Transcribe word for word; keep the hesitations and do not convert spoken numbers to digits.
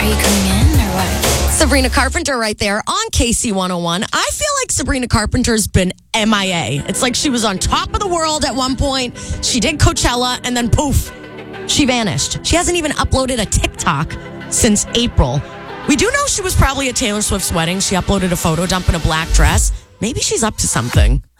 you coming in or what? Sabrina Carpenter right there on K C one oh one. I feel like Sabrina Carpenter's been M I A. It's like she was on top of the world at one point. She did Coachella and then poof, she vanished. She hasn't even uploaded a TikTok since April. We do know she was probably at Taylor Swift's wedding. She uploaded a photo dump in a black dress. Maybe she's up to something.